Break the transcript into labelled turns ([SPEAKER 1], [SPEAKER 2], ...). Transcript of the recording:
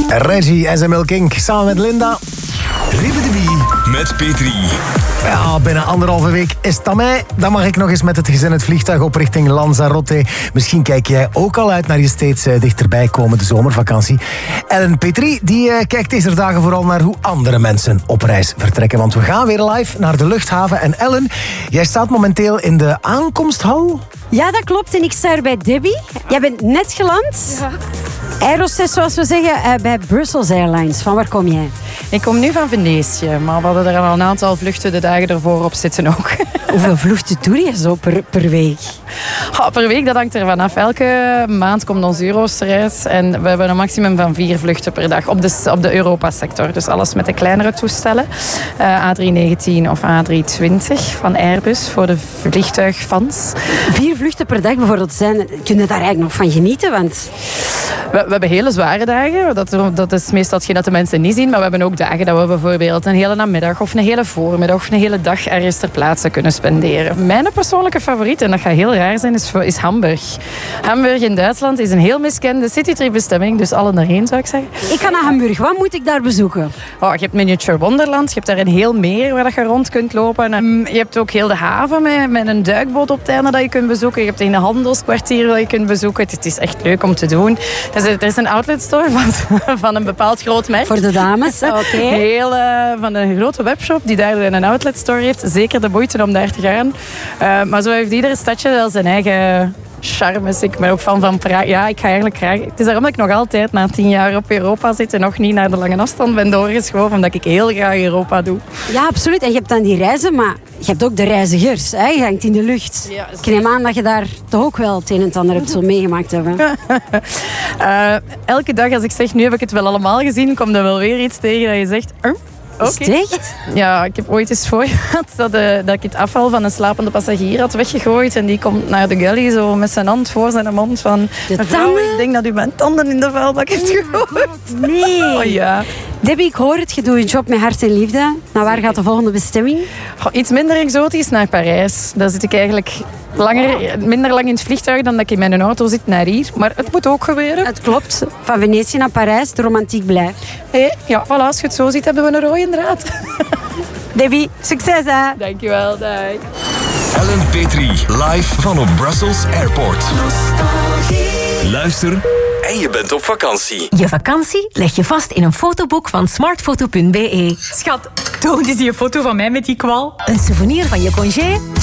[SPEAKER 1] Reggie, SML Kink, samen met Linda.
[SPEAKER 2] Ribbedebie met Petri.
[SPEAKER 1] Ja, binnen 1,5 week is het aan mij. Dan mag ik nog eens met het gezin het vliegtuig op richting Lanzarote. Misschien kijk jij ook al uit naar je steeds dichterbij komende zomervakantie. Ellen Petri, die kijkt deze dagen vooral naar hoe andere mensen op reis vertrekken. Want we gaan weer live naar de luchthaven. En Ellen, jij staat momenteel in de aankomsthal.
[SPEAKER 3] Ja, dat klopt. En ik sta er bij Debbie. Jij bent net geland. Ja. Aerostess, zoals we zeggen, bij Brussels Airlines. Van waar kom jij?
[SPEAKER 4] Ik kom nu van Venetië, maar we hadden er al een aantal vluchten de dagen ervoor op zitten ook.
[SPEAKER 3] Hoeveel vluchten doe je zo per week?
[SPEAKER 4] Per week, dat hangt er vanaf. Elke maand komt ons Eurosreis en we hebben een maximum van 4 vluchten per dag op de Europa-sector. Dus alles met de kleinere toestellen. A319 of A320 van Airbus voor de vliegtuigfans.
[SPEAKER 3] 4 vluchten per dag bijvoorbeeld zijn. Kun je daar eigenlijk nog van genieten? Want...
[SPEAKER 4] We hebben hele zware dagen. Dat is meestal hetgeen dat de mensen niet zien. Maar we hebben ook dagen dat we bijvoorbeeld een hele namiddag of een hele voormiddag of een hele dag ergens ter plaatse kunnen spenderen. Mijn persoonlijke favoriet, en dat gaat heel raar zijn, is Hamburg. Hamburg in Duitsland is een heel miskende citytripbestemming. Dus allen daarheen, zou ik zeggen.
[SPEAKER 3] Ik ga naar Hamburg. Wat moet ik daar bezoeken?
[SPEAKER 4] Je hebt Miniature Wonderland. Je hebt daar een heel meer waar je rond kunt lopen. Je hebt ook heel de haven met een duikboot op het einde dat je kunt bezoeken. Je hebt een handelskwartier dat je kunt bezoeken. Het is echt leuk om te doen. Er is een outlet store van een bepaald groot merk.
[SPEAKER 3] Voor de dames, oké.
[SPEAKER 4] Van een grote webshop die daar een outlet store heeft. Zeker de moeite om daar te gaan. Maar zo heeft iedere stadje wel zijn eigen charmes. Ik ben ook van Praag. Ja, ik ga eigenlijk graag... Het is daarom dat ik nog altijd na 10 jaar op Europa zit en nog niet naar de lange afstand ben doorgeschoven, omdat ik heel graag Europa doe.
[SPEAKER 3] Ja, absoluut. En je hebt dan die reizen, maar je hebt ook de reizigers. Hè? Je hangt in de lucht. Ja, ik neem aan dat je daar toch ook wel het een en het ander hebt zo meegemaakt hebben.
[SPEAKER 4] Elke dag als ik zeg, nu heb ik het wel allemaal gezien, komt er wel weer iets tegen dat je zegt...
[SPEAKER 3] Is het echt?
[SPEAKER 4] Ja, ik heb ooit eens voor gehad dat ik het afval van een slapende passagier had weggegooid. En die komt naar de galley zo met zijn hand voor zijn mond van... Mevrouw, ik denk dat u mijn tanden in de vuilbak heeft gegooid.
[SPEAKER 3] Nee.
[SPEAKER 4] Oh ja.
[SPEAKER 3] Debbie, ik hoor het. Je doet je job met hart en liefde. Naar waar gaat de volgende bestemming?
[SPEAKER 4] Iets minder exotisch, naar Parijs. Daar zit ik eigenlijk minder lang in het vliegtuig dan dat ik in mijn auto zit naar hier. Maar het moet ook gebeuren.
[SPEAKER 3] Het klopt. Van Venetië naar Parijs, de romantiek blijft.
[SPEAKER 4] Ja, voilà, als je het zo ziet, hebben we een rode draad.
[SPEAKER 3] Debbie, succes hè.
[SPEAKER 4] Dankjewel, dag.
[SPEAKER 2] Ellen Petri, live van op Brussels Airport. Luister en je bent op vakantie.
[SPEAKER 5] Je vakantie leg je vast in een fotoboek van smartfoto.be.
[SPEAKER 6] Schat, toon eens die foto van mij met die kwal.
[SPEAKER 5] Een souvenir van je congé?